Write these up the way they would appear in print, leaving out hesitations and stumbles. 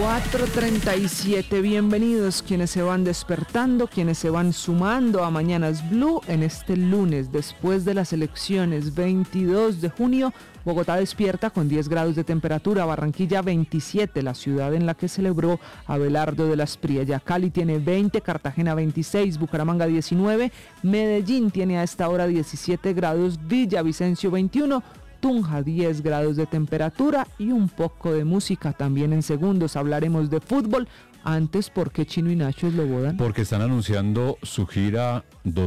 4:37, bienvenidos quienes se van despertando, quienes se van sumando a Mañanas Blue en este lunes después de las elecciones 22 de junio. Bogotá despierta con 10 grados de temperatura, Barranquilla 27, la ciudad en la que celebró Abelardo de la Espriella. Cali tiene 20, Cartagena 26, Bucaramanga 19, Medellín tiene a esta hora 17 grados, Villavicencio 21, Tunja 10 grados de temperatura y un poco de música. También en segundos hablaremos de fútbol. Antes, ¿por qué Chino y Nacho lo bodan? Porque están anunciando su gira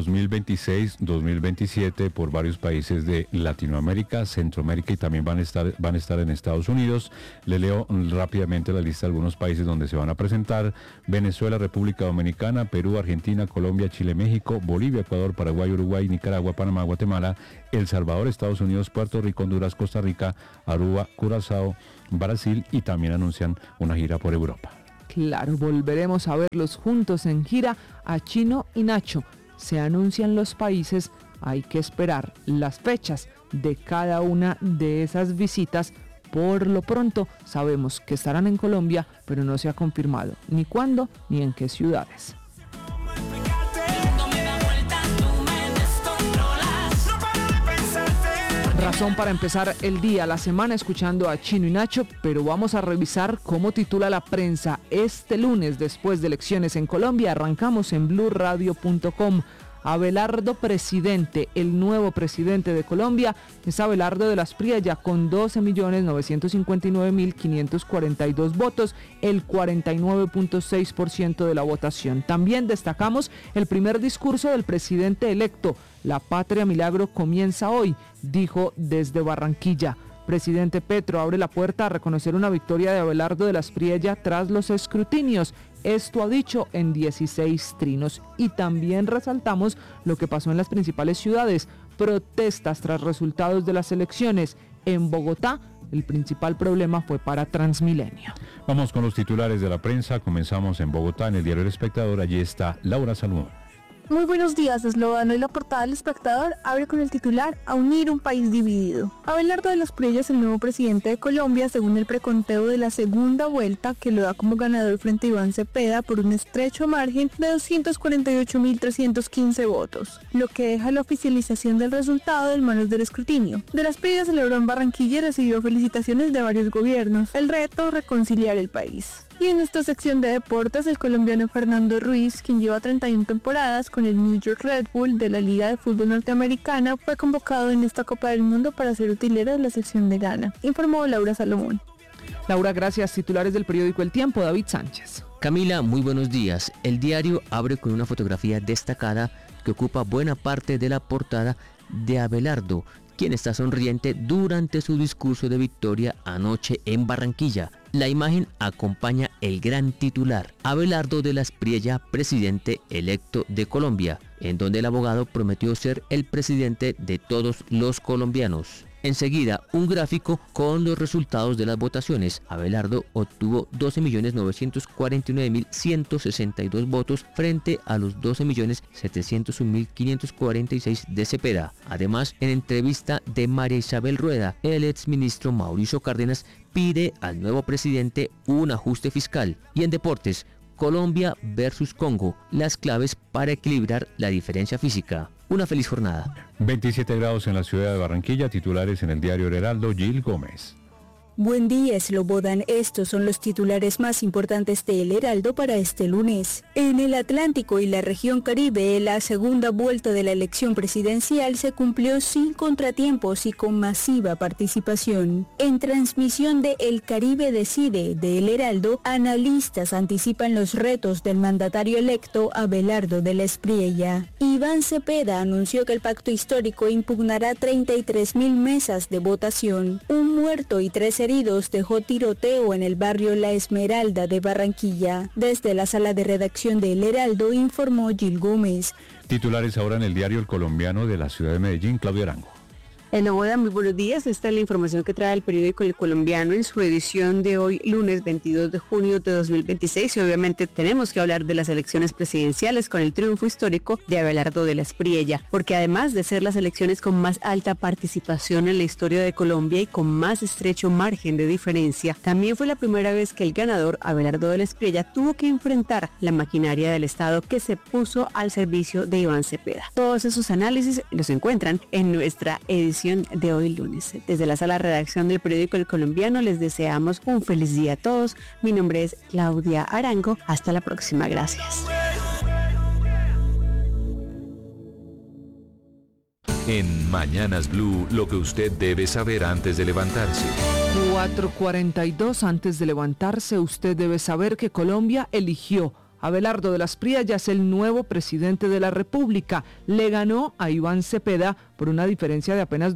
2026-2027 por varios países de Latinoamérica, Centroamérica y también van a estar en Estados Unidos. Le leo rápidamente la lista de algunos países donde se van a presentar: Venezuela, República Dominicana, Perú, Argentina, Colombia, Chile, México, Bolivia, Ecuador, Paraguay, Uruguay, Nicaragua, Panamá, Guatemala, El Salvador, Estados Unidos, Puerto Rico, Honduras, Costa Rica, Aruba, Curazao, Brasil, y también anuncian una gira por Europa. Claro, volveremos a verlos juntos en gira a Chino y Nacho. Se anuncian los países, hay que esperar las fechas de cada una de esas visitas. Por lo pronto sabemos que estarán en Colombia, pero no se ha confirmado ni cuándo ni en qué ciudades. Razón para empezar el día, la semana escuchando a Chino y Nacho, pero vamos a revisar cómo titula la prensa este lunes después de elecciones en Colombia. Arrancamos en blurradio.com. Abelardo presidente, el nuevo presidente de Colombia es Abelardo de la Espriella con 12.959.542 votos, el 49.6% de la votación. También destacamos el primer discurso del presidente electo. La patria milagro comienza hoy, dijo desde Barranquilla. Presidente Petro abre la puerta a reconocer una victoria de Abelardo de la Espriella tras los escrutinios. Esto ha dicho en 16 trinos. Y también resaltamos lo que pasó en las principales ciudades. Protestas tras resultados de las elecciones. En Bogotá, el principal problema fue para Transmilenio. Vamos con los titulares de la prensa. Comenzamos en Bogotá, en el diario El Espectador. Allí está Laura Salomón. Muy buenos días, Eslovano, y la portada del Espectador abre con el titular: a unir un país dividido. Abelardo de la Espriella es el nuevo presidente de Colombia según el preconteo de la segunda vuelta, que lo da como ganador frente a Iván Cepeda por un estrecho margen de 248.315 votos, lo que deja la oficialización del resultado en manos del escrutinio. De la Espriella celebró en Barranquilla y recibió felicitaciones de varios gobiernos. El reto: reconciliar el país. Y en esta sección de deportes, el colombiano Fernando Ruiz, quien lleva 31 temporadas con el New York Red Bull de la Liga de Fútbol Norteamericana, fue convocado en esta Copa del Mundo para ser utilero de la sección de Ghana, informó Laura Salomón. Laura, gracias. Titulares del periódico El Tiempo, David Sánchez. Camila, muy buenos días. El diario abre con una fotografía destacada que ocupa buena parte de la portada de Abelardo, quien está sonriente durante su discurso de victoria anoche en Barranquilla. La imagen acompaña el gran titular: Abelardo de la Espriella, presidente electo de Colombia, en donde el abogado prometió ser el presidente de todos los colombianos. Enseguida, un gráfico con los resultados de las votaciones. Abelardo obtuvo 12.949.162 votos frente a los 12.701.546 de Cepeda. Además, en entrevista de María Isabel Rueda, el exministro Mauricio Cárdenas pide al nuevo presidente un ajuste fiscal. Y en deportes, Colombia versus Congo, las claves para equilibrar la diferencia física. Una feliz jornada. 27 grados en la ciudad de Barranquilla. Titulares en el diario El Heraldo, Gil Gómez. Buen día, Slobodan. Estos son los titulares más importantes de El Heraldo para este lunes. En el Atlántico y la región Caribe, la segunda vuelta de la elección presidencial se cumplió sin contratiempos y con masiva participación. En transmisión de El Caribe Decide de El Heraldo, analistas anticipan los retos del mandatario electo Abelardo de la Espriella. Iván Cepeda anunció que el pacto histórico impugnará 33.000 mesas de votación. Un muerto y 3 heridos dejó tiroteo en el barrio La Esmeralda de Barranquilla. Desde la sala de redacción de El Heraldo informó Gil Gómez. Titulares ahora en el diario El Colombiano de la ciudad de Medellín, Claudio Arango. Boda, muy buenos días. Esta es la información que trae el periódico El Colombiano en su edición de hoy, lunes 22 de junio de 2026. Y obviamente tenemos que hablar de las elecciones presidenciales con el triunfo histórico de Abelardo de la Espriella, porque además de ser las elecciones con más alta participación en la historia de Colombia y con más estrecho margen de diferencia, también fue la primera vez que el ganador, Abelardo de la Espriella, tuvo que enfrentar la maquinaria del Estado que se puso al servicio de Iván Cepeda. Todos esos análisis los encuentran en nuestra edición de hoy lunes. Desde la sala de redacción del periódico El Colombiano les deseamos un feliz día a todos. Mi nombre es Claudia Arango. Hasta la próxima. Gracias. En Mañanas Blue, lo que usted debe saber antes de levantarse. 4:42 antes de levantarse, usted debe saber que Colombia eligió Abelardo de la Espriella ya es el nuevo presidente de la República. Le ganó a Iván Cepeda por una diferencia de apenas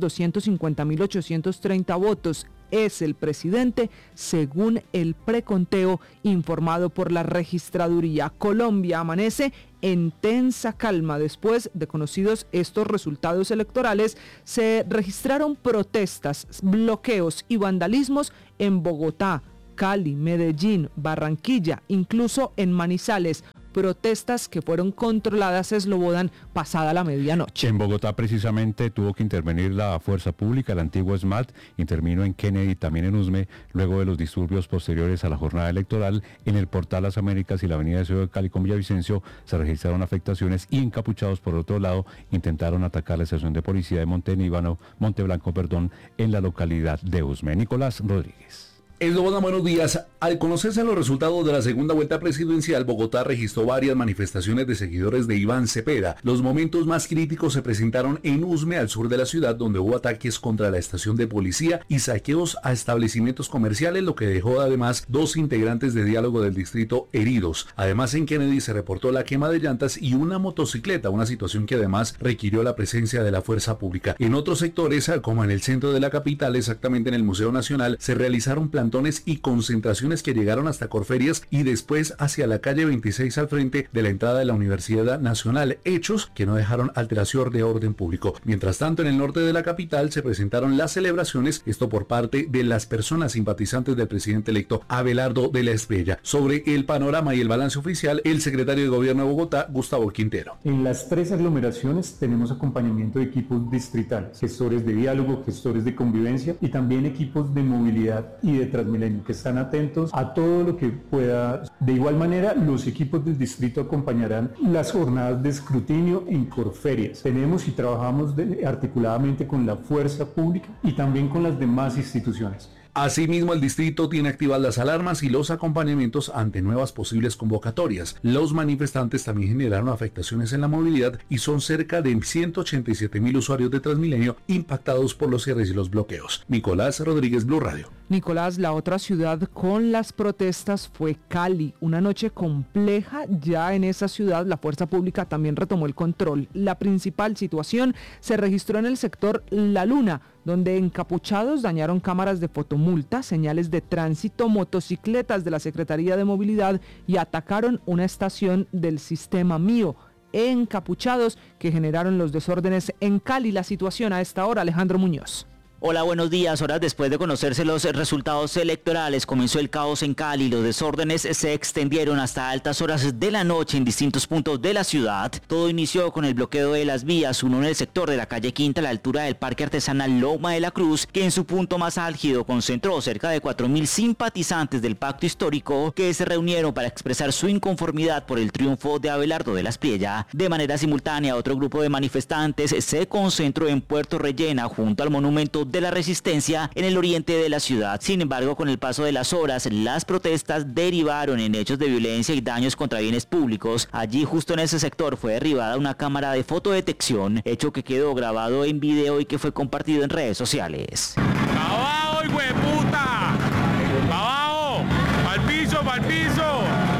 250.830 votos. Es el presidente según el preconteo informado por la registraduría. Colombia amanece en tensa calma. Después de conocidos estos resultados electorales, se registraron protestas, bloqueos y vandalismos en Bogotá, Cali, Medellín, Barranquilla, incluso en Manizales. Protestas que fueron controladas, Slobodan, pasada la medianoche. En Bogotá precisamente tuvo que intervenir la fuerza pública, el antiguo SMAT, intervino en Kennedy, también en Usme, luego de los disturbios posteriores a la jornada electoral. En el Portal Las Américas y la avenida de Ciudad de Cali con Villavicencio se registraron afectaciones y encapuchados por otro lado intentaron atacar la estación de policía de Monteblanco, en la localidad de Usme. Nicolás Rodríguez. Slobodan, buenos días. Al conocerse los resultados de la segunda vuelta presidencial, Bogotá registró varias manifestaciones de seguidores de Iván Cepeda. Los momentos más críticos se presentaron en Usme, al sur de la ciudad, donde hubo ataques contra la estación de policía y saqueos a establecimientos comerciales, lo que dejó además 2 integrantes de diálogo del distrito heridos. Además, en Kennedy se reportó la quema de llantas y una motocicleta, una situación que además requirió la presencia de la fuerza pública. En otros sectores, como en el centro de la capital, exactamente en el Museo Nacional, se realizaron plantones y concentraciones que llegaron hasta Corferias y después hacia la calle 26 al frente de la entrada de la Universidad Nacional, hechos que no dejaron alteración de orden público. Mientras tanto, en el norte de la capital se presentaron las celebraciones, esto por parte de las personas simpatizantes del presidente electo Abelardo de la Espriella. Sobre el panorama y el balance oficial, el secretario de Gobierno de Bogotá, Gustavo Quintero. En las 3 aglomeraciones tenemos acompañamiento de equipos distritales, gestores de diálogo, gestores de convivencia y también equipos de movilidad y de Transmilenio, que están atentos a todo lo que pueda. De igual manera, los equipos del distrito acompañarán las jornadas de escrutinio en Corferias. Tenemos y trabajamos articuladamente con la fuerza pública y también con las demás instituciones. Asimismo, el distrito tiene activas las alarmas y los acompañamientos ante nuevas posibles convocatorias. Los manifestantes también generaron afectaciones en la movilidad y son cerca de 187.000 usuarios de Transmilenio impactados por los cierres y los bloqueos. Nicolás Rodríguez, Blue Radio. Nicolás, la otra ciudad con las protestas fue Cali. Una noche compleja. Ya en esa ciudad la fuerza pública también retomó el control. La principal situación se registró en el sector La Luna, donde encapuchados dañaron cámaras de fotomulta, señales de tránsito, motocicletas de la Secretaría de Movilidad y atacaron una estación del Sistema Mío. Encapuchados que generaron los desórdenes en Cali. La situación a esta hora, Alejandro Muñoz. Hola, buenos días. Horas después de conocerse los resultados electorales, comenzó el caos en Cali. Los desórdenes se extendieron hasta altas horas de la noche en distintos puntos de la ciudad. Todo inició con el bloqueo de las vías, uno en el sector de la calle Quinta, a la altura del Parque Artesanal Loma de la Cruz, que en su punto más álgido concentró cerca de 4.000 simpatizantes del pacto histórico que se reunieron para expresar su inconformidad por el triunfo de Abelardo de la Espriella. De manera simultánea, otro grupo de manifestantes se concentró en Puerto Rellena, junto al monumento de la Resistencia en el oriente de la ciudad. Sin embargo, con el paso de las horas, las protestas derivaron en hechos de violencia y daños contra bienes públicos. Allí, justo en ese sector, fue derribada una cámara de fotodetección, hecho que quedó grabado en video y que fue compartido en redes sociales. ¡Abajo, hijo de puta! ¡Abajo! ¡Al piso, al piso!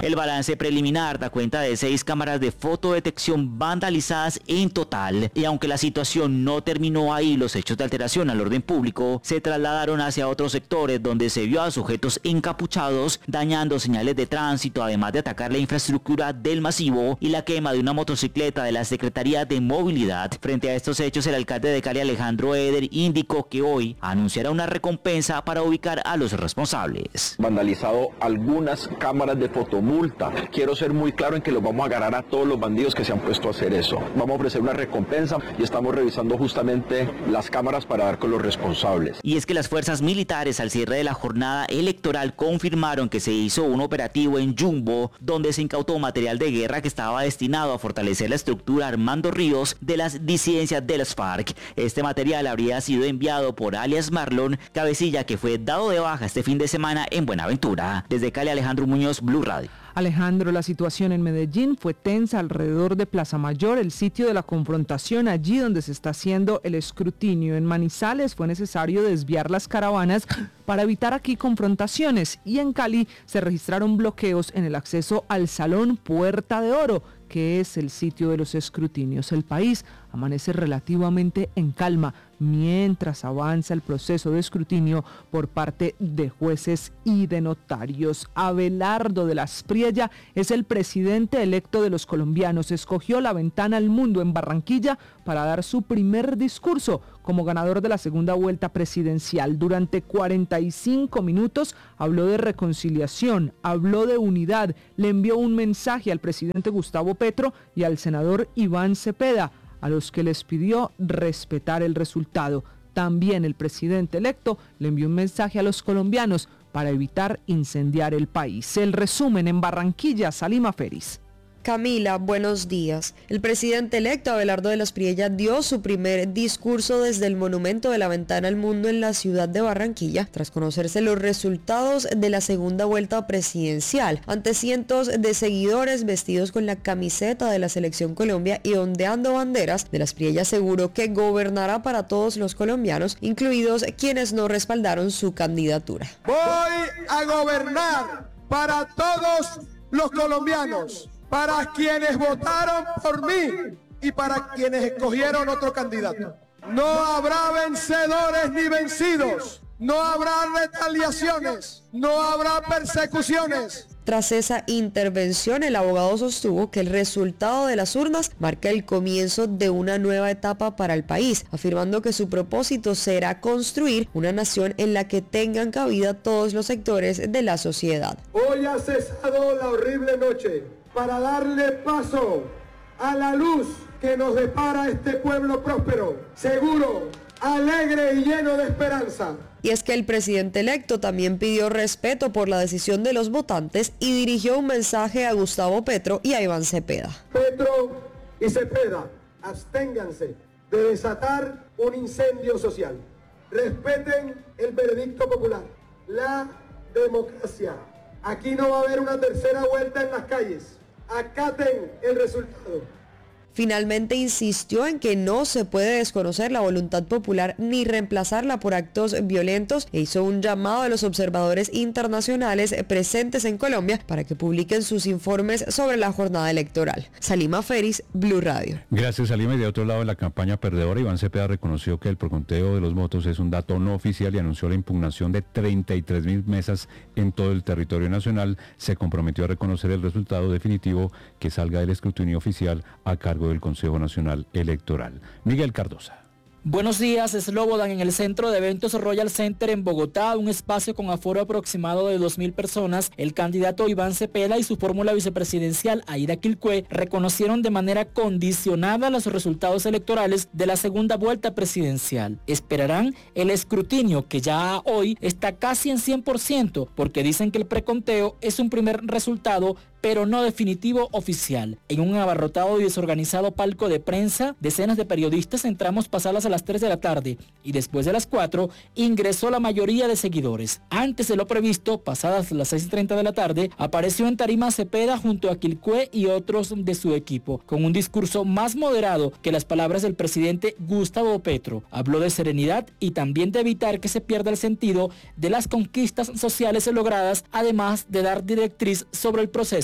El balance preliminar da cuenta de 6 cámaras de fotodetección vandalizadas en total, y aunque la situación no terminó ahí, los hechos de alteración al orden público se trasladaron hacia otros sectores donde se vio a sujetos encapuchados dañando señales de tránsito, además de atacar la infraestructura del masivo y la quema de una motocicleta de la Secretaría de Movilidad. Frente a estos hechos, el alcalde de Cali, Alejandro Eder, indicó que hoy anunciará una recompensa para ubicar a los responsables. Vandalizado algunas cámaras de fotomulta. Quiero ser muy claro en que los vamos a agarrar a todos los bandidos que se han puesto a hacer eso. Vamos a ofrecer una recompensa y estamos revisando justamente las cámaras para dar con los responsables. Y es que las fuerzas militares al cierre de la jornada electoral confirmaron que se hizo un operativo en Jumbo donde se incautó material de guerra que estaba destinado a fortalecer la estructura Armando Ríos de las disidencias de las FARC. Este material habría sido enviado por alias Marlon Cabecilla, que fue dado de baja este fin de semana en Buenaventura. Desde Cali, Alejandro Muñoz, Blue Radio. Alejandro, la situación en Medellín fue tensa alrededor de Plaza Mayor, el sitio de la confrontación, allí donde se está haciendo el escrutinio. En Manizales fue necesario desviar las caravanas para evitar aquí confrontaciones, y en Cali se registraron bloqueos en el acceso al Salón Puerta de Oro, que es el sitio de los escrutinios. El país amanece relativamente en calma mientras avanza el proceso de escrutinio por parte de jueces y de notarios. Abelardo de la Espriella es el presidente electo de los colombianos. Escogió la ventana al mundo en Barranquilla para dar su primer discurso como ganador de la segunda vuelta presidencial. Durante 45 minutos habló de reconciliación, habló de unidad, le envió un mensaje al presidente Gustavo Petro y al senador Iván Cepeda, a los que les pidió respetar el resultado. También el presidente electo le envió un mensaje a los colombianos para evitar incendiar el país. El resumen en Barranquilla, Salima Feris. Camila, buenos días. El presidente electo Abelardo de la Espriella dio su primer discurso desde el Monumento de la Ventana al Mundo en la ciudad de Barranquilla, tras conocerse los resultados de la segunda vuelta presidencial. Ante cientos de seguidores vestidos con la camiseta de la Selección Colombia y ondeando banderas, de la Espriella aseguró que gobernará para todos los colombianos, incluidos quienes no respaldaron su candidatura. Voy a gobernar para todos los colombianos, para quienes votaron por mí y para quienes escogieron otro candidato. No habrá vencedores ni vencidos, no habrá retaliaciones, no habrá persecuciones. Tras esa intervención, el abogado sostuvo que el resultado de las urnas marca el comienzo de una nueva etapa para el país, afirmando que su propósito será construir una nación en la que tengan cabida todos los sectores de la sociedad. Hoy ha cesado la horrible noche para darle paso a la luz que nos depara este pueblo próspero, seguro, alegre y lleno de esperanza. Y es que el presidente electo también pidió respeto por la decisión de los votantes y dirigió un mensaje a Gustavo Petro y a Iván Cepeda. Petro y Cepeda, absténganse de desatar un incendio social. Respeten el veredicto popular, la democracia. Aquí no va a haber una tercera vuelta en las calles. Acaten el resultado. Finalmente insistió en que no se puede desconocer la voluntad popular ni reemplazarla por actos violentos e hizo un llamado a los observadores internacionales presentes en Colombia para que publiquen sus informes sobre la jornada electoral. Salima Feris, Blue Radio. Gracias, Salima. Y de otro lado de la campaña perdedora, Iván Cepeda reconoció que el preconteo de los votos es un dato no oficial y anunció la impugnación de 33.000 mesas en todo el territorio nacional. Se comprometió a reconocer el resultado definitivo que salga del escrutinio oficial a cargo del Consejo Nacional Electoral. Miguel Cardosa. Buenos días, Slobodan, en el Centro de Eventos Royal Center en Bogotá, un espacio con aforo aproximado de 2.000 personas, el candidato Iván Cepeda y su fórmula vicepresidencial Aida Quilcue reconocieron de manera condicionada los resultados electorales de la segunda vuelta presidencial. Esperarán el escrutinio, que ya hoy está casi en 100%, porque dicen que el preconteo es un primer resultado, pero no definitivo oficial. En un abarrotado y desorganizado palco de prensa, decenas de periodistas entramos pasadas a las 3 de la tarde y después de las 4 ingresó la mayoría de seguidores. Antes de lo previsto, pasadas las 6:30 de la tarde, apareció en tarima Cepeda junto a Quilcue y otros de su equipo, con un discurso más moderado que las palabras del presidente Gustavo Petro. Habló de serenidad y también de evitar que se pierda el sentido de las conquistas sociales logradas, además de dar directriz sobre el proceso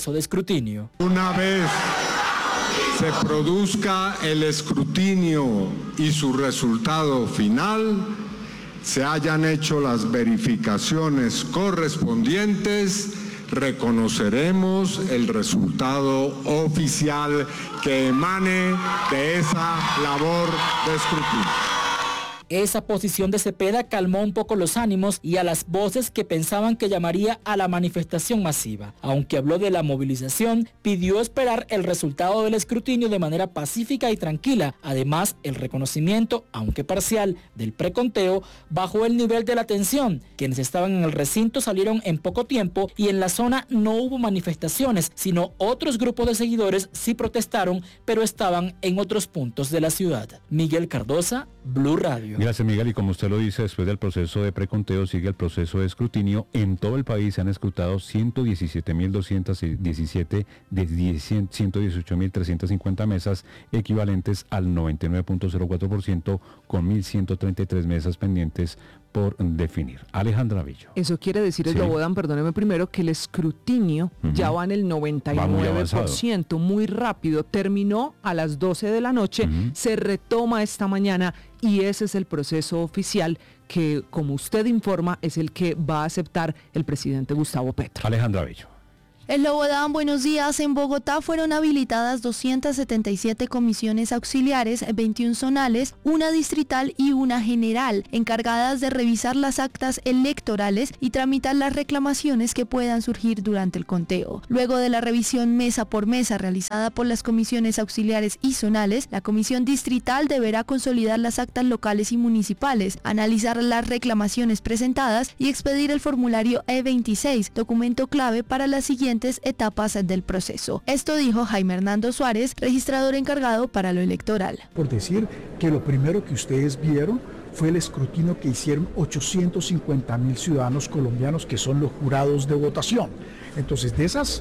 proceso de escrutinio. Una vez se produzca el escrutinio y su resultado final, se hayan hecho las verificaciones correspondientes, reconoceremos el resultado oficial que emane de esa labor de escrutinio. Esa posición de Cepeda calmó un poco los ánimos y a las voces que pensaban que llamaría a la manifestación masiva. Aunque habló de la movilización, pidió esperar el resultado del escrutinio de manera pacífica y tranquila. Además, el reconocimiento, aunque parcial, del preconteo bajó el nivel de la tensión. Quienes estaban en el recinto salieron en poco tiempo y en la zona no hubo manifestaciones, sino otros grupos de seguidores sí protestaron, pero estaban en otros puntos de la ciudad. Miguel Cardosa, Blue Radio. Gracias, Miguel. Y como usted lo dice, después del proceso de preconteo sigue el proceso de escrutinio. En todo el país se han escrutado 117.217 de 118.350 mesas, equivalentes al 99.04%, con 1.133 mesas pendientes por definir. Alejandra Bello. Eso quiere decir, Slobodan, perdóneme primero, que el escrutinio ya va en el 99%, muy rápido. Terminó a las 12 de la noche, se retoma esta mañana y ese es el proceso oficial que, como usted informa, es el que va a aceptar el presidente Gustavo Petro. Alejandra Bello. Slobodan, buenos días. En Bogotá fueron habilitadas 277 comisiones auxiliares, 21 zonales, una distrital y una general, encargadas de revisar las actas electorales y tramitar las reclamaciones que puedan surgir durante el conteo. Luego de la revisión mesa por mesa realizada por las comisiones auxiliares y zonales, la comisión distrital deberá consolidar las actas locales y municipales, analizar las reclamaciones presentadas y expedir el formulario E26, documento clave para las siguientes etapas del proceso. Esto dijo Jaime Hernando Suárez, registrador encargado para lo electoral. Por decir que lo primero que ustedes vieron fue el escrutinio que hicieron 850.000 ciudadanos colombianos que son los jurados de votación. Entonces, de esas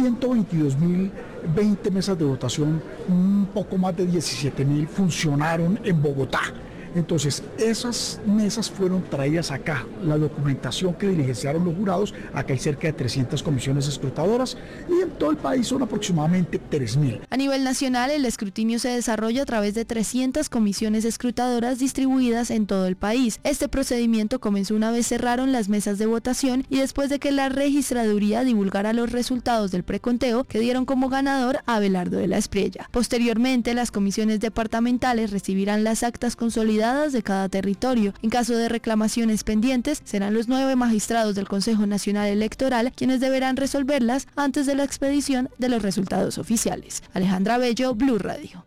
122.020 mesas de votación, un poco más de 17.000 funcionaron en Bogotá. Entonces, esas mesas fueron traídas acá. La documentación que diligenciaron los jurados, acá hay cerca de 300 comisiones escrutadoras y en todo el país son aproximadamente 3.000. A nivel nacional, el escrutinio se desarrolla a través de 300 comisiones escrutadoras distribuidas en todo el país. Este procedimiento comenzó una vez cerraron las mesas de votación y después de que la registraduría divulgara los resultados del preconteo que dieron como ganador a Abelardo de la Espriella. Posteriormente, las comisiones departamentales recibirán las actas consolidadas de cada territorio. En caso de reclamaciones pendientes, serán los 9 magistrados del Consejo Nacional Electoral quienes deberán resolverlas antes de la expedición de los resultados oficiales. Alejandra Bello, Blue Radio.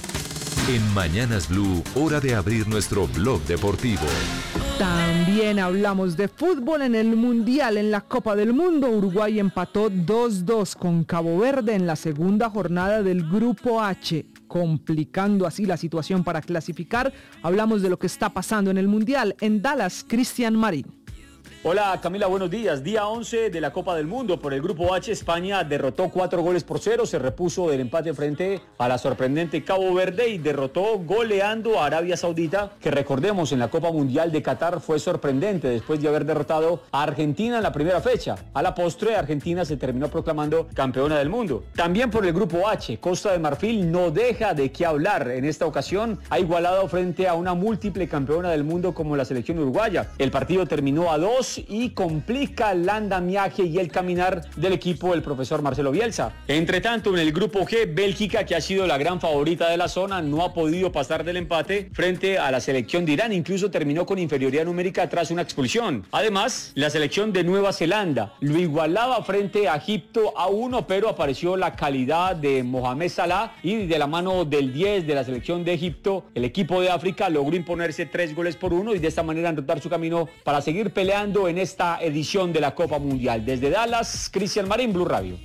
En Mañanas Blue, hora de abrir nuestro blog deportivo. También hablamos de fútbol en el Mundial. En la Copa del Mundo, Uruguay empató 2-2 con Cabo Verde en la segunda jornada del Grupo H, complicando así la situación para clasificar. Hablamos de lo que está pasando en el Mundial. En Dallas, Cristian Marín. Hola Camila, buenos días. Día 11 de la Copa del Mundo. Por el Grupo H, España derrotó 4-0, se repuso del empate frente a la sorprendente Cabo Verde y derrotó goleando a Arabia Saudita, que recordemos en la Copa Mundial de Qatar fue sorprendente después de haber derrotado a Argentina en la primera fecha. A la postre, Argentina se terminó proclamando campeona del mundo. También por el Grupo H, Costa de Marfil no deja de qué hablar. En esta ocasión ha igualado frente a una múltiple campeona del mundo como la selección uruguaya. El partido terminó a 2 y complica el andamiaje y el caminar del equipo del profesor Marcelo Bielsa. Entre tanto, en el Grupo G, Bélgica, que ha sido la gran favorita de la zona, no ha podido pasar del empate frente a la selección de Irán. Incluso terminó con inferioridad numérica tras una expulsión. Además, la selección de Nueva Zelanda lo igualaba frente a Egipto a 1, pero apareció la calidad de Mohamed Salah y de la mano del 10 de la selección de Egipto, el equipo de África logró imponerse 3-1 y de esta manera anotar su camino para seguir peleando en esta edición de la Copa Mundial. Desde Dallas, Cristian Marín, Blue Radio.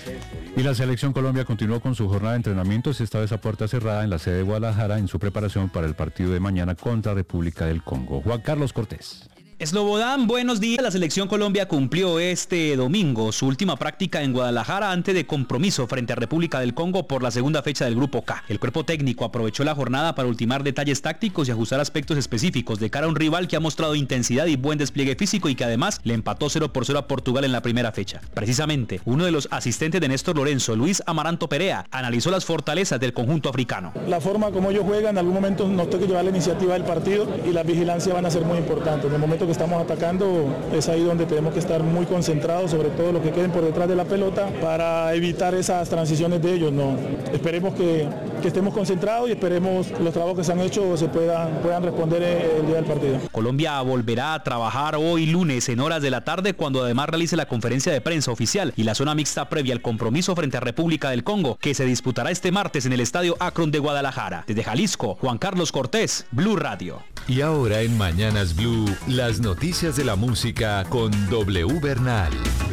Y la Selección Colombia continuó con su jornada de entrenamientos, esta vez a puerta cerrada en la sede de Guadalajara, en su preparación para el partido de mañana contra República del Congo. Juan Carlos Cortés. Slobodan, buenos días. La selección Colombia cumplió este domingo su última práctica en Guadalajara antes de compromiso frente a República del Congo por la segunda fecha del Grupo K. El cuerpo técnico aprovechó la jornada para ultimar detalles tácticos y ajustar aspectos específicos de cara a un rival que ha mostrado intensidad y buen despliegue físico y que además le empató 0-0 a Portugal en la primera fecha. Precisamente, uno de los asistentes de Néstor Lorenzo, Luis Amaranto Perea, analizó las fortalezas del conjunto africano. La forma como ellos juegan, en algún momento nos toca llevar la iniciativa del partido y la vigilancia van a ser muy importantes. En el momento que estamos atacando es ahí donde tenemos que estar muy concentrados, sobre todo los que queden por detrás de la pelota, para evitar esas transiciones de ellos. No, esperemos que estemos concentrados y esperemos que los trabajos que se han hecho se puedan responder el día del partido. Colombia volverá a trabajar hoy lunes en horas de la tarde, cuando además realice la conferencia de prensa oficial y la zona mixta previa al compromiso frente a República del Congo, que se disputará este martes en el Estadio Akron de Guadalajara. Desde Jalisco, Juan Carlos Cortés, Blue Radio. Y ahora en Mañanas Blue, las noticias de la música con W Bernal.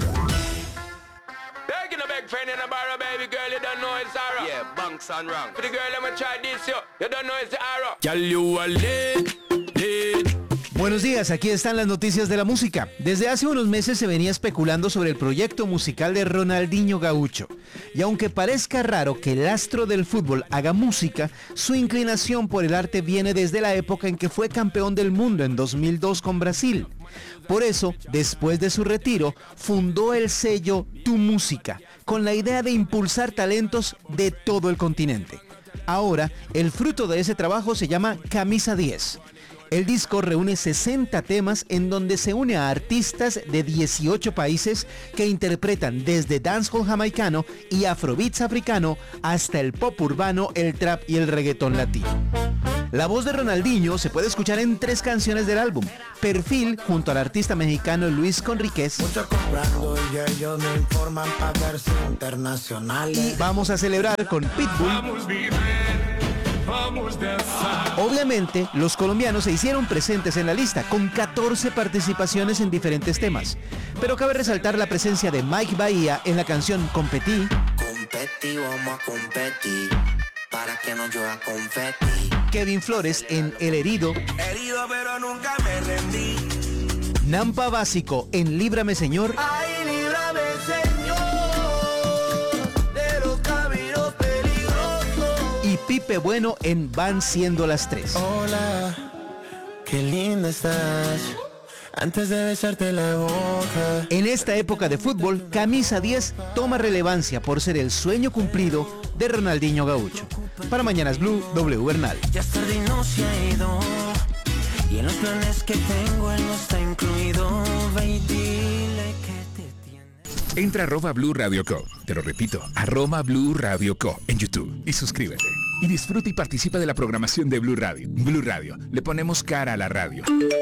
Buenos días, aquí están las noticias de la música. Desde hace unos meses se venía especulando sobre el proyecto musical de Ronaldinho Gaúcho. Y aunque parezca raro que el astro del fútbol haga música, su inclinación por el arte viene desde la época en que fue campeón del mundo en 2002 con Brasil. Por eso, después de su retiro, fundó el sello Tu Música, con la idea de impulsar talentos de todo el continente. Ahora, el fruto de ese trabajo se llama Camisa 10. El disco reúne 60 temas en donde se une a artistas de 18 países que interpretan desde dancehall jamaicano y afrobeats africano hasta el pop urbano, el trap y el reggaetón latino. La voz de Ronaldinho se puede escuchar en 3 canciones del álbum: Perfil, junto al artista mexicano Luis Conríquez, y Vamos a Celebrar con Pitbull. Obviamente, los colombianos se hicieron presentes en la lista, con 14 participaciones en diferentes temas. Pero cabe resaltar la presencia de Mike Bahía en la canción Competí. Competí, vamos a competir, para que no llueva confeti. Kevin Flores en El Herido. Herido, pero nunca me rendí. Nampa Básico en Líbrame Señor. Ay, líbrame, Señor, de los caminos peligrosos. Y Pipe Bueno en Van Siendo las 3. Hola, qué linda estás, antes de besarte la boca. En esta época de fútbol, Camisa 10 toma relevancia por ser el sueño cumplido de Ronaldinho Gaúcho. Para Mañanas Blue, W Bernal. Ya es tarde y no se ha ido, y en los planes que tengo él no está incluido. Ve y dile que te tiene. Entra a @Blue Radio Co. Te lo repito, @Blue Radio Co. en YouTube y suscríbete. Y disfruta y participa de la programación de Blue Radio. Blue Radio, le ponemos cara a la radio.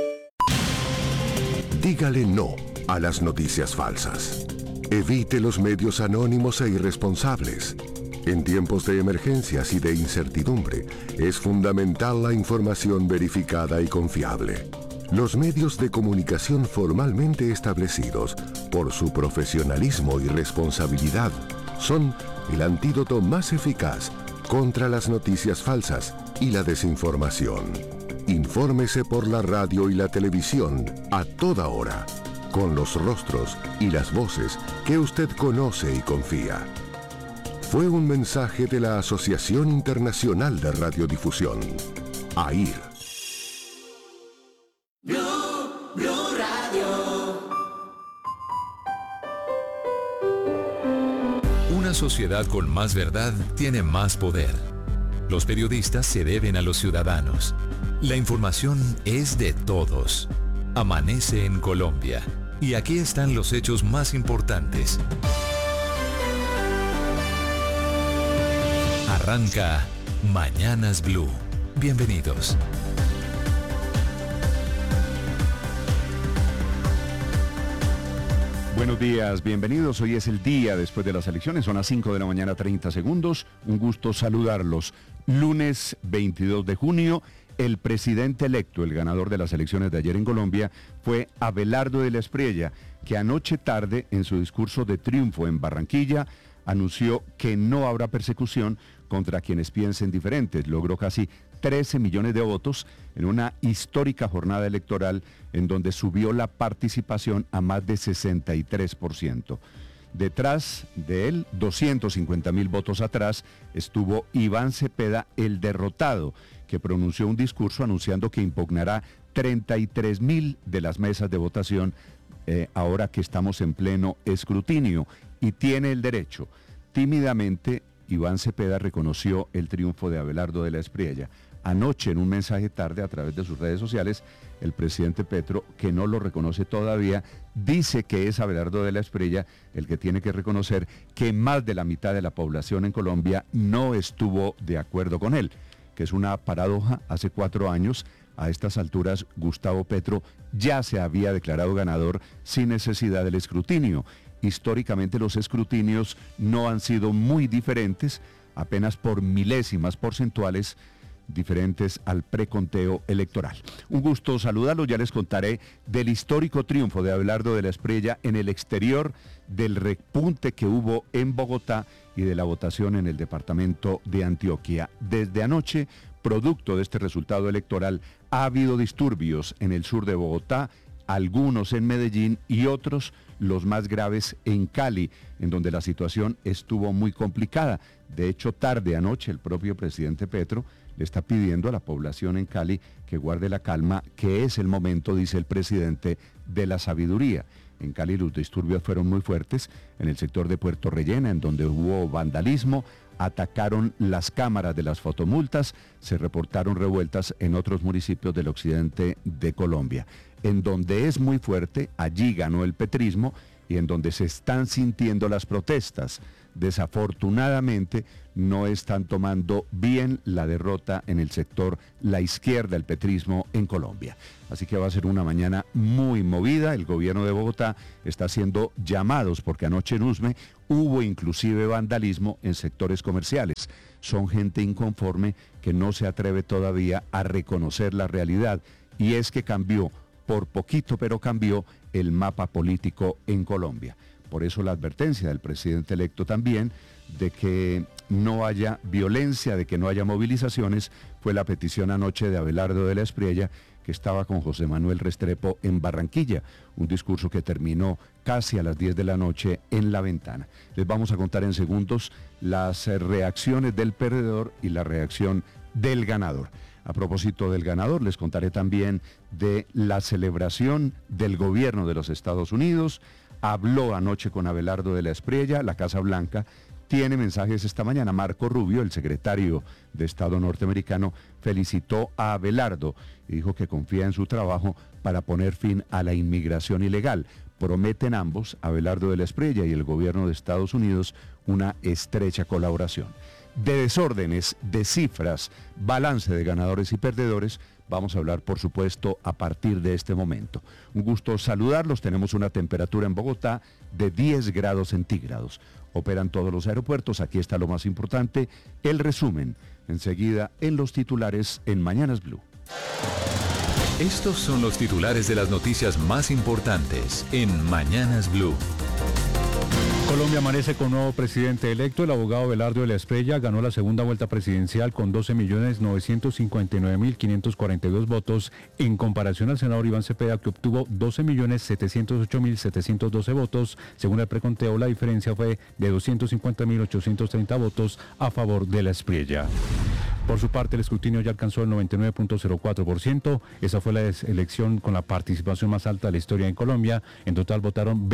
Dígale no a las noticias falsas. Evite los medios anónimos e irresponsables. En tiempos de emergencias y de incertidumbre, es fundamental la información verificada y confiable. Los medios de comunicación formalmente establecidos, por su profesionalismo y responsabilidad, son el antídoto más eficaz contra las noticias falsas y la desinformación. Infórmese por la radio y la televisión a toda hora, con los rostros y las voces que usted conoce y confía. Fue un mensaje de la Asociación Internacional de Radiodifusión, AIR. Blue Radio. Una sociedad con más verdad tiene más poder. Los periodistas se deben a los ciudadanos. La información es de todos. Amanece en Colombia. Y aquí están los hechos más importantes. Arranca Mañanas Blue. Bienvenidos. Buenos días, bienvenidos. Hoy es el día después de las elecciones, son las 5 de la mañana 30 segundos. Un gusto saludarlos. Lunes 22 de junio, el presidente electo, el ganador de las elecciones de ayer en Colombia, fue Abelardo de la Espriella, que anoche tarde, en su discurso de triunfo en Barranquilla, anunció que no habrá persecución contra quienes piensen diferentes. Logró casi 13 millones de votos en una histórica jornada electoral en donde subió la participación a más de 63%. Detrás de él, 250.000 votos atrás, estuvo Iván Cepeda, el derrotado, que pronunció un discurso anunciando que impugnará 33.000 de las mesas de votación ahora que estamos en pleno escrutinio, y tiene el derecho. Tímidamente, Iván Cepeda reconoció el triunfo de Abelardo de la Espriella. Anoche, en un mensaje tarde a través de sus redes sociales, el presidente Petro, que no lo reconoce todavía, dice que es Abelardo de la Espriella el que tiene que reconocer que más de la mitad de la población en Colombia no estuvo de acuerdo con él, que es una paradoja. Hace 4 años, a estas alturas, Gustavo Petro ya se había declarado ganador sin necesidad del escrutinio. Históricamente los escrutinios no han sido muy diferentes, apenas por milésimas porcentuales diferentes al preconteo electoral. Un gusto saludarlos, ya les contaré del histórico triunfo de Abelardo de la Espriella en el exterior, del repunte que hubo en Bogotá y de la votación en el departamento de Antioquia. Desde anoche, producto de este resultado electoral, ha habido disturbios en el sur de Bogotá, algunos en Medellín y otros, los más graves, en Cali, en donde la situación estuvo muy complicada. De hecho, tarde anoche el propio presidente Petro le está pidiendo a la población en Cali que guarde la calma, que es el momento, dice el presidente, de la sabiduría. En Cali los disturbios fueron muy fuertes, en el sector de Puerto Rellena, en donde hubo vandalismo, atacaron las cámaras de las fotomultas, se reportaron revueltas en otros municipios del occidente de Colombia. En donde es muy fuerte, allí ganó el petrismo, y en donde se están sintiendo las protestas, desafortunadamente no están tomando bien la derrota en el sector, la izquierda, el petrismo en Colombia. Así que va a ser una mañana muy movida. El gobierno de Bogotá está haciendo llamados porque anoche en Usme hubo inclusive vandalismo en sectores comerciales. Son gente inconforme que no se atreve todavía a reconocer la realidad, y es que cambió, por poquito pero cambió, el mapa político en Colombia. Por eso la advertencia del presidente electo también de que no haya violencia, de que no haya movilizaciones, fue la petición anoche de Abelardo de la Espriella, que estaba con José Manuel Restrepo en Barranquilla, un discurso que terminó casi a las 10 de la noche en La Ventana. Les vamos a contar en segundos las reacciones del perdedor y la reacción del ganador. A propósito del ganador, les contaré también de la celebración del gobierno de los Estados Unidos. Habló anoche con Abelardo de la Espriella, la Casa Blanca tiene mensajes esta mañana. Marco Rubio, el secretario de Estado norteamericano, felicitó a Abelardo y dijo que confía en su trabajo para poner fin a la inmigración ilegal. Prometen ambos, Abelardo de la Espriella y el gobierno de Estados Unidos, una estrecha colaboración. De desórdenes, de cifras, balance de ganadores y perdedores, vamos a hablar, por supuesto, a partir de este momento. Un gusto saludarlos. Tenemos una temperatura en Bogotá de 10 grados centígrados. Operan todos los aeropuertos. Aquí está lo más importante, el resumen. Enseguida en los titulares en Mañanas Blue. Estos son los titulares de las noticias más importantes en Mañanas Blue. Colombia amanece con nuevo presidente electo. El abogado Abelardo de la Espriella ganó la segunda vuelta presidencial con 12.959.542 votos, en comparación al senador Iván Cepeda, que obtuvo 12.708.712 votos. Según el preconteo, la diferencia fue de 250.830 votos a favor de la Espriella. Por su parte, el escrutinio ya alcanzó el 99.04%. Esa fue la elección con la participación más alta de la historia en Colombia. En total votaron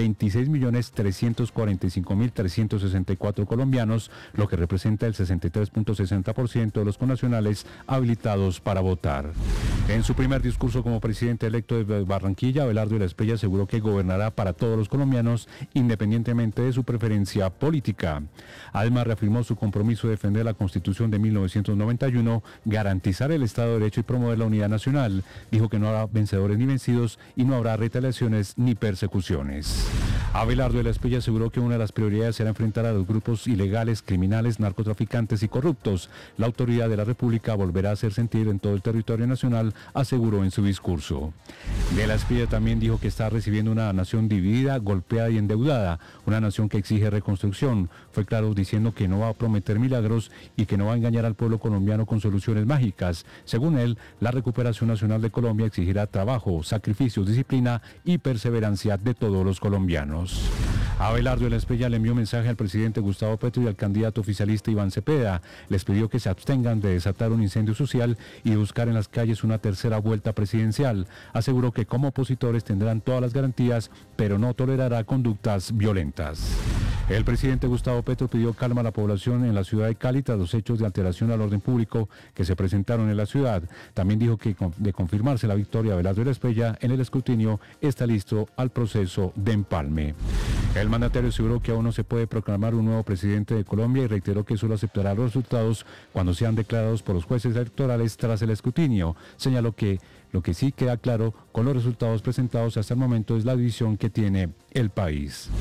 26.345.364 colombianos, lo que representa el 63.60% de los connacionales habilitados para votar. En su primer discurso como presidente electo de Barranquilla, Abelardo de la Espriella aseguró que gobernará para todos los colombianos, independientemente de su preferencia política. Además, reafirmó su compromiso de defender la Constitución de 1991, garantizar el Estado de Derecho y promover la unidad nacional. Dijo que no habrá vencedores ni vencidos y no habrá retaliaciones ni persecuciones. Abelardo de la Espriella aseguró que una de las prioridades será enfrentar a los grupos ilegales, criminales, narcotraficantes y corruptos. La autoridad de la República volverá a hacer sentir en todo el territorio nacional aseguró en su discurso. De la Espriella también dijo que está recibiendo una nación dividida, golpeada y endeudada, una nación que exige reconstrucción. Fue claro diciendo que no va a prometer milagros y que no va a engañar al pueblo colombiano con soluciones mágicas. Según él, la recuperación nacional de Colombia exigirá trabajo, sacrificios, disciplina y perseverancia de todos los colombianos. Abelardo de la Espriella le envió mensaje al presidente Gustavo Petro y al candidato oficialista Iván Cepeda. Les pidió que se abstengan de desatar un incendio social y buscar en las calles una tercera vuelta presidencial. Aseguró que como opositores tendrán todas las garantías, pero no tolerará conductas violentas. El presidente Gustavo Petro pidió calma a la población en la ciudad de Cali tras los hechos de alteración al orden público que se presentaron en la ciudad. También dijo que de confirmarse la victoria de Abelardo de la Espriella en el escrutinio, está listo al proceso de empalme. El mandatario aseguró que aún no se puede proclamar un nuevo presidente de Colombia y reiteró que solo aceptará los resultados cuando sean declarados por los jueces electorales tras el escrutinio. Señaló que lo que sí queda claro con los resultados presentados hasta el momento es la división que tiene el país.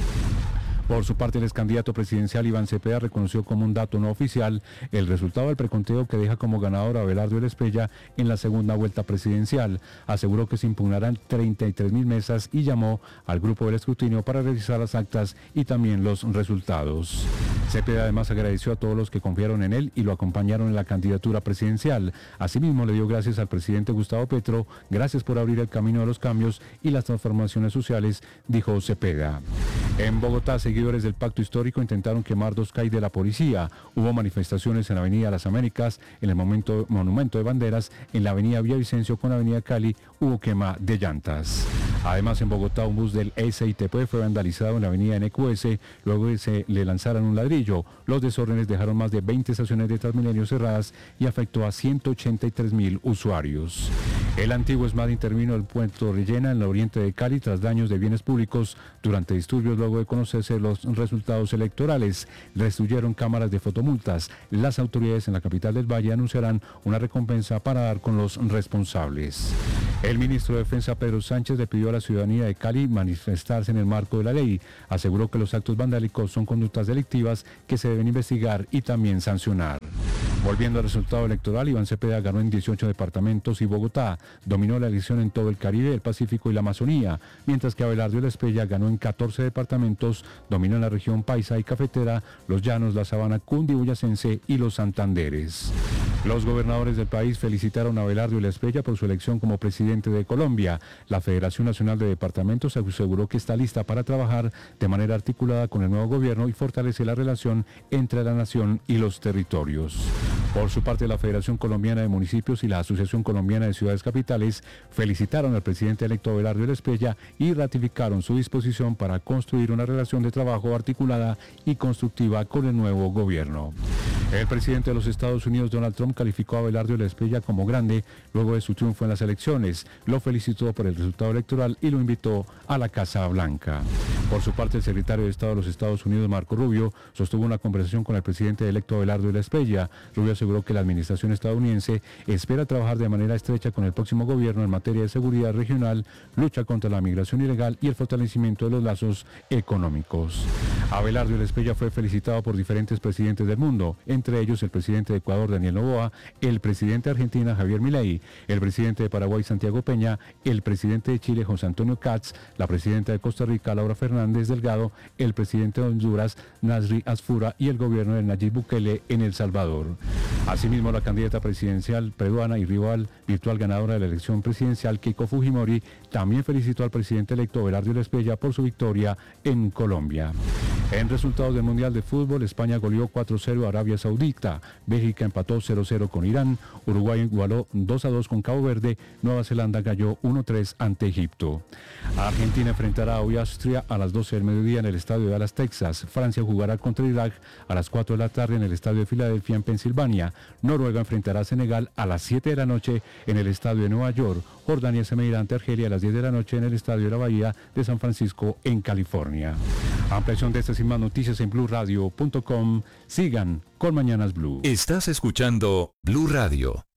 Por su parte, el ex candidato presidencial Iván Cepeda reconoció como un dato no oficial el resultado del preconteo que deja como ganador a Abelardo de la Espriella en la segunda vuelta presidencial. Aseguró que se impugnarán 33.000 mesas y llamó al grupo del escrutinio para revisar las actas y también los resultados. Cepeda además agradeció a todos los que confiaron en él y lo acompañaron en la candidatura presidencial. Asimismo, le dio gracias al presidente Gustavo Petro, gracias por abrir el camino de los cambios y las transformaciones sociales, dijo Cepeda. En Bogotá, seguidores del Pacto Histórico intentaron quemar 2 CAI de la policía. Hubo manifestaciones en la Avenida Las Américas, en el Monumento de Banderas, en la Avenida Villavicencio con la Avenida Cali, hubo quema de llantas. Además, en Bogotá, un bus del SITP fue vandalizado en la Avenida NQS, luego de que se le lanzaran un ladrillo. Los desórdenes dejaron más de 20 estaciones de Transmilenio cerradas y afectó a 183.000 usuarios. El antiguo ESMAD intervino el puerto Rellena en el oriente de Cali tras daños de bienes públicos durante disturbios luego de conocerse los resultados electorales. Destruyeron cámaras de fotomultas. Las autoridades en la capital del Valle anunciarán una recompensa para dar con los responsables. El ministro de Defensa Pedro Sánchez le pidió a la ciudadanía de Cali manifestarse en el marco de la ley. Aseguró que los actos vandálicos son conductas delictivas que se deben investigar y también sancionar. Volviendo al resultado electoral, Iván Cepeda ganó en 18 departamentos y Bogotá. Dominó la elección en todo el Caribe, el Pacífico y la Amazonía, mientras que Abelardo de la Espriella ganó en 14 departamentos, dominó en la región Paisa y Cafetera, los Llanos, la Sabana Cundiboyacense y los Santanderes. Los gobernadores del país felicitaron a Abelardo de la Espriella por su elección como presidente de Colombia. La Federación Nacional de Departamentos aseguró que está lista para trabajar de manera articulada con el nuevo gobierno y fortalecer la relación entre la nación y los territorios. Por su parte, la Federación Colombiana de Municipios y la Asociación Colombiana de Ciudades Capitales felicitaron al presidente electo Abelardo de la Espriella y ratificaron su disposición para construir una relación de trabajo articulada y constructiva con el nuevo gobierno. El presidente de los Estados Unidos, Donald Trump, calificó a Abelardo de la Espriella como grande luego de su triunfo en las elecciones. Lo felicitó por el resultado electoral y lo invitó a la Casa Blanca. Por su parte, el secretario de Estado de los Estados Unidos, Marco Rubio, sostuvo una conversación con el presidente electo Abelardo de la Espriella. Rubio aseguró que la administración estadounidense espera trabajar de manera estrecha con el próximo gobierno en materia de seguridad regional, lucha contra la migración ilegal y el fortalecimiento de los lazos económicos. Abelardo de la Espriella fue felicitado por diferentes presidentes del mundo, entre ellos el presidente de Ecuador, Daniel Noboa, el presidente de Argentina, Javier Milei, el presidente de Paraguay, Santiago Peña, el presidente de Chile, José Antonio Katz, la presidenta de Costa Rica, Laura Fernández Delgado, el presidente de Honduras, Nasri Asfura, y el gobierno de Nayib Bukele en El Salvador. Asimismo, la candidata presidencial peruana y rival virtual ganadora de la elección presidencial, Keiko Fujimori, también felicitó al presidente electo Abelardo de la Espriella por su victoria en Colombia. En resultados del Mundial de Fútbol, España goleó 4-0 a Arabia Saudita, Bélgica empató 0-0 con Irán, Uruguay igualó 2-2 con Cabo Verde, Nueva Zelanda cayó 1-3 ante Egipto. Argentina enfrentará hoy a Austria a las 12 del mediodía en el estadio de Dallas, Texas. Francia jugará contra Irak a las 4 de la tarde en el estadio de Filadelfia en Pensilvania. Noruega enfrentará a Senegal a las 7 de la noche en el estadio de Nueva York. Jordania se medirá ante Argelia a las 10 de la noche en el estadio de la Bahía de San Francisco en California. Ampliación de estas y más noticias en BluRadio.com. Sigan con Mañanas Blue. Estás escuchando Blue Radio.